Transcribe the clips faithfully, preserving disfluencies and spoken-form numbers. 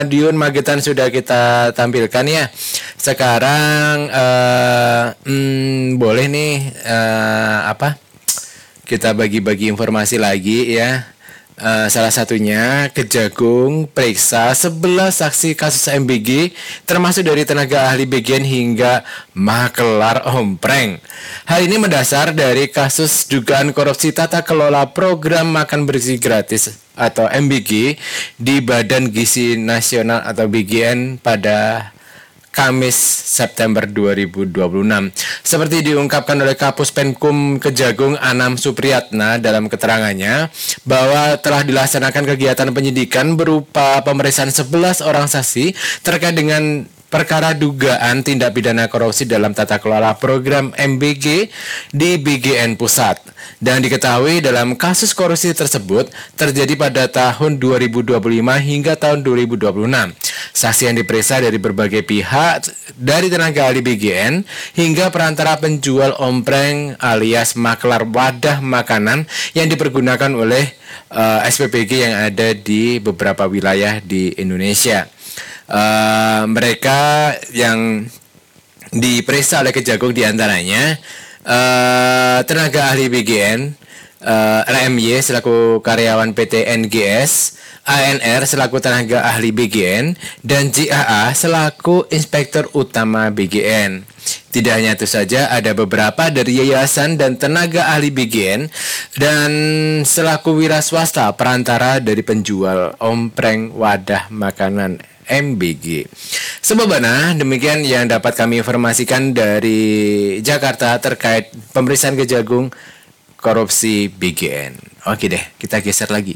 Madiun Magetan sudah kita tampilkan ya. Sekarang uh, hmm, boleh nih uh, apa? Kita bagi-bagi informasi lagi ya. Uh, salah satunya Kejagung periksa sebelas saksi kasus M B G termasuk dari tenaga ahli B G N hingga makelar ompreng. Hal ini mendasar dari kasus dugaan korupsi tata kelola program makan bergizi gratis atau M B G di Badan Gizi Nasional atau B G N pada Kamis September dua ribu dua puluh enam. Seperti diungkapkan oleh Kapus Penkum Kejagung Anam Supriyatna dalam keterangannya bahwa telah dilaksanakan kegiatan penyidikan berupa pemeriksaan sebelas orang saksi terkait dengan perkara dugaan tindak pidana korupsi dalam tata kelola program M B G di B G N Pusat. Dan diketahui dalam kasus korupsi tersebut terjadi pada tahun dua ribu dua puluh lima hingga tahun dua ribu dua puluh enam. Saksi yang diperiksa dari berbagai pihak, dari tenaga ahli B G N hingga perantara penjual ompreng alias maklar wadah makanan yang dipergunakan oleh uh, S P B G yang ada di beberapa wilayah di Indonesia. Uh, mereka yang diperiksa oleh Kejagung diantaranya uh, tenaga ahli B G N, uh, R M Y selaku karyawan P T N G S, A N R selaku tenaga ahli B G N, dan J A A selaku inspektur utama B G N. Tidak hanya itu saja, ada beberapa dari yayasan dan tenaga ahli B G N dan selaku wira swasta perantara dari penjual ompreng wadah makanan M B G. Sebabana demikian yang dapat kami informasikan dari Jakarta terkait pemeriksaan Kejagung korupsi B G N. Oke deh, kita geser lagi.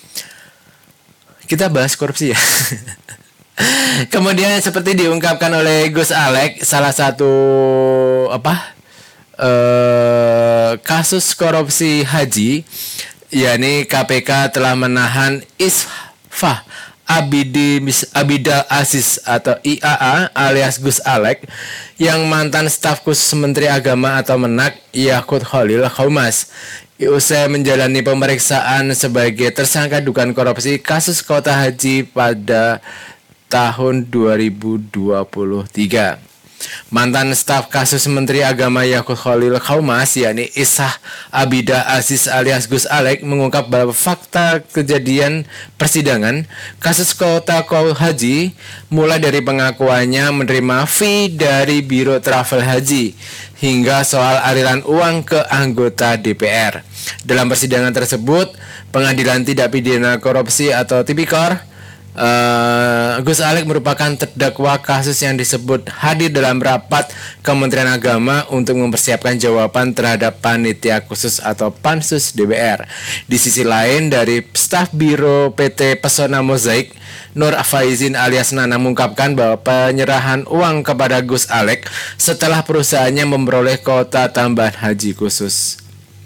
Kita bahas korupsi ya. Kemudian seperti diungkapkan oleh Gus Alek, salah satu apa eh, kasus korupsi haji, yakni K P K telah menahan Isfah Abidi Abidal Aziz atau I A A alias Gus Alek yang mantan staf khusus Menteri Agama atau Menak Yakut Khalil Khaumas. Usai menjalani pemeriksaan sebagai tersangka dugaan korupsi kasus kota haji pada tahun dua ribu dua puluh tiga. Mantan staf kasus Menteri Agama Yakut Khalil Khaumas yakni Isah Abida Aziz alias Gus Alek mengungkap bahwa fakta kejadian persidangan kasus kota Kau Haji mulai dari pengakuannya menerima fee dari Biro Travel Haji hingga soal aliran uang ke anggota D P R. Dalam persidangan tersebut, Pengadilan Tindak Pidana Korupsi atau Tipikor Uh, Gus Alek merupakan terdakwa kasus yang disebut hadir dalam rapat Kementerian Agama untuk mempersiapkan jawaban terhadap panitia khusus atau pansus D P R. Di sisi lain, dari staf Biro P T Pesona Mozaik, Nur Faizin alias Nana mengungkapkan bahwa penyerahan uang kepada Gus Alek setelah perusahaannya memperoleh kuota tambahan haji khusus.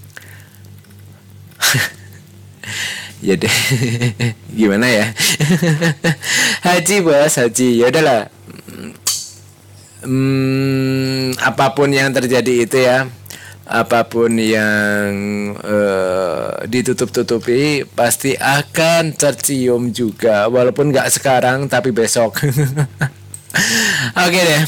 Ya deh, gimana ya? Haji bos, haji. Ya udahlah. Hmm, apapun yang terjadi itu ya, apapun yang uh, ditutup-tutupi pasti akan tercium juga, walaupun nggak sekarang tapi besok. Oke deh.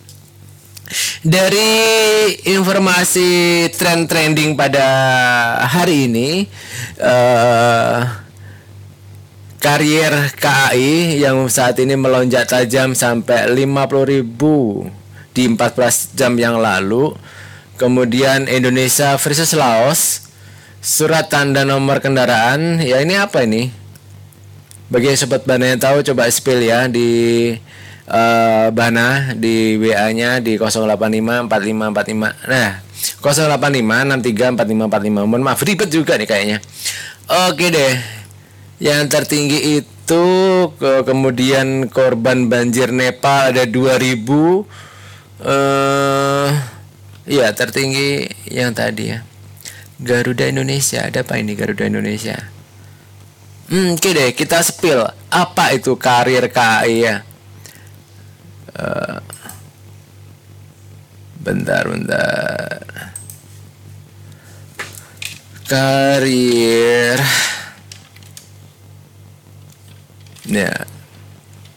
Dari informasi tren trending pada hari ini, uh, karier K A I yang saat ini melonjak tajam sampai lima puluh ribu di empat belas jam yang lalu. Kemudian Indonesia versus Laos, surat tanda nomor kendaraan. Ya ini apa ini? Bagi sobat Bana yang tahu coba spill ya di Uh, Bana di W A-nya di nol delapan lima empat lima empat lima. Nah, nol delapan lima enam tiga empat lima empat lima. Mohon maaf ribet juga nih kayaknya. Oke deh. Yang tertinggi itu ke, kemudian korban banjir Nepal ada dua ribu. Eh uh, ya, tertinggi yang tadi ya. Garuda Indonesia. Ada apa ini Garuda Indonesia? Hmm, oke deh, kita spill. Apa itu karir K A I ya? Uh, bentar, bentar. Karir. Ya.